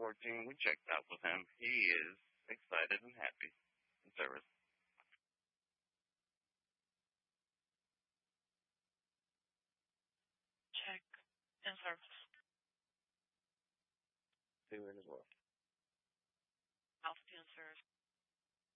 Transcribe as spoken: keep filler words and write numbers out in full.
fourteen, we checked out with him. He is excited and happy in service. Check in service. Two in as well. Mouth in service.